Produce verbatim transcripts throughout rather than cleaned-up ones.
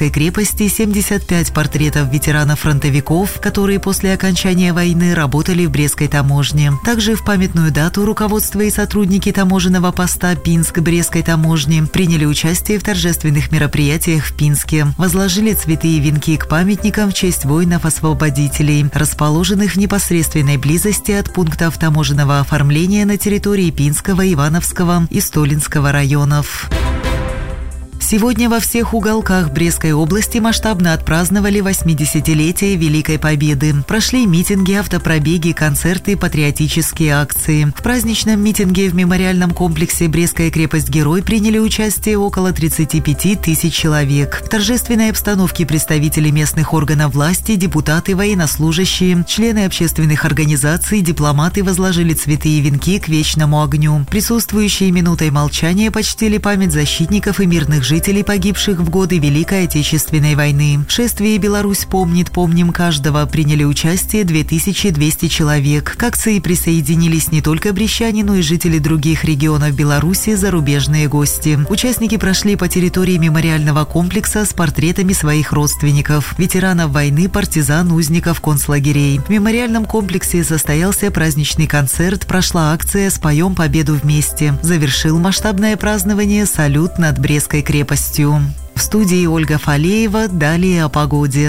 Брестской крепости семьдесят пять портретов ветеранов-фронтовиков, которые после окончания войны работали в Брестской таможне. Также в памятную дату руководство и сотрудники таможенного поста Пинск Брестской таможни приняли участие в торжественных мероприятиях в Пинске, возложили цветы и венки к памятникам в честь воинов-освободителей, расположенных в непосредственной близости от пунктов таможенного оформления на территории Пинского, Ивановского и Столинского районов. Сегодня во всех уголках Брестской области масштабно отпраздновали восьмидесятилетие Великой Победы. Прошли митинги, автопробеги, концерты, патриотические акции. В праздничном митинге в мемориальном комплексе «Брестская крепость-герой» приняли участие около тридцати пяти тысяч человек. В торжественной обстановке представители местных органов власти, депутаты, военнослужащие, члены общественных организаций, дипломаты возложили цветы и венки к вечному огню. Присутствующие минутой молчания почтили память защитников и мирных жителей, жителей, погибших в годы Великой Отечественной войны. В шествии «Беларусь помнит, помним каждого» приняли участие две тысячи двести человек. К акции присоединились не только брестчане, но и жители других регионов Беларуси, зарубежные гости. Участники прошли по территории мемориального комплекса с портретами своих родственников, ветеранов войны, партизан, узников концлагерей. В мемориальном комплексе состоялся праздничный концерт, прошла акция «Споем победу вместе». Завершил масштабное празднование салют над Брестской крепостью. В студии Ольга Фалеева. Далее о погоде.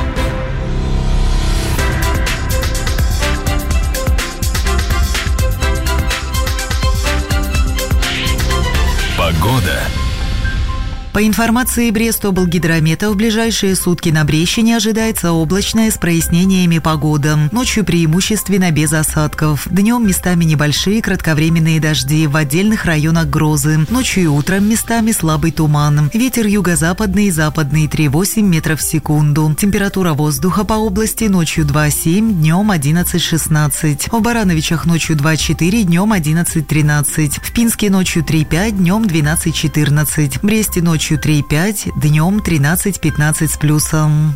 Погода. По информации Брестоблгидромета, в ближайшие сутки на Брестщине ожидается облачная с прояснениями погода. Ночью преимущественно без осадков. Днем местами небольшие кратковременные дожди, в отдельных районах грозы. Ночью и утром местами слабый туман. Ветер юго-западный и западный три-восемь метров в секунду. Температура воздуха по области ночью два-семь, днем одиннадцать-шестнадцать. В Барановичах ночью два-четыре, днем одиннадцать-тринадцать. В Пинске ночью три-пять, днем двенадцать-четырнадцать. В Бресте ночью Ночью три-пять, днем тринадцать-пятнадцать с плюсом.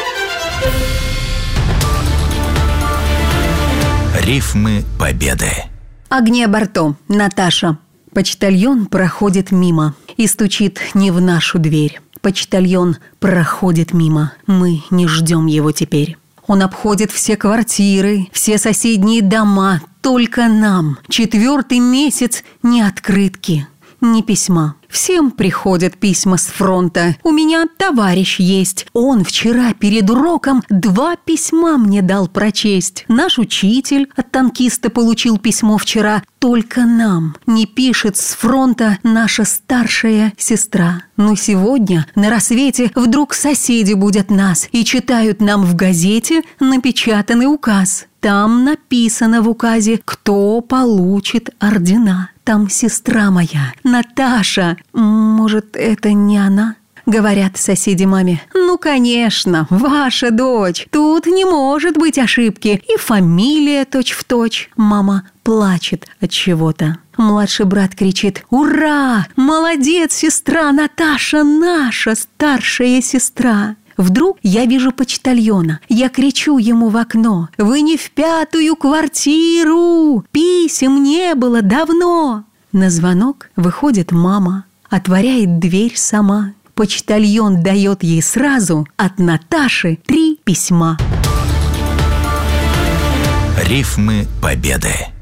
Рифмы Победы. Огне борту. Наташа. Почтальон проходит мимо и стучит не в нашу дверь. Почтальон проходит мимо. Мы не ждем его теперь. Он обходит все квартиры, все соседние дома. Только нам четвертый месяц ни открытки, ни письма. Всем приходят письма с фронта. У меня товарищ есть. Он вчера перед уроком два письма мне дал прочесть. Наш учитель от танкиста получил письмо вчера. Только нам не пишет с фронта наша старшая сестра. Но сегодня на рассвете вдруг соседи будят нас и читают нам в газете напечатанный указ. Там написано в указе, кто получит ордена. Там сестра моя, Наташа. Может, это не она? Говорят соседи маме. Ну, конечно, ваша дочь. Тут не может быть ошибки. И фамилия точь-в-точь. Мама плачет от чего-то. Младший брат кричит: «Ура! Молодец, сестра Наташа, наша старшая сестра!» Вдруг я вижу почтальона. Я кричу ему в окно: «Вы не в пятую квартиру! Писем не было давно!» На звонок выходит мама, отворяет дверь сама. Почтальон дает ей сразу от Наташи три письма. Рифмы Победы.